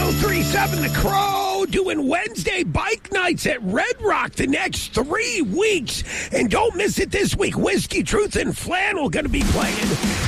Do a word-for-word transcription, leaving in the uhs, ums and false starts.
three seven The Crow doing Wednesday bike nights at Red Rock the next three weeks. And don't miss it this week. Whiskey, Truth, and Flannel going to be playing.